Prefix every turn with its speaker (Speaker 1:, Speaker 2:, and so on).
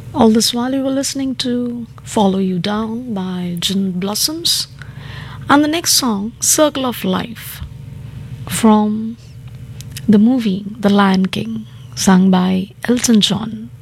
Speaker 1: All this while you were listening to Follow You Down by Gin Blossoms, and the next song, Circle of Life, from the movie The Lion King, sung by Elton John.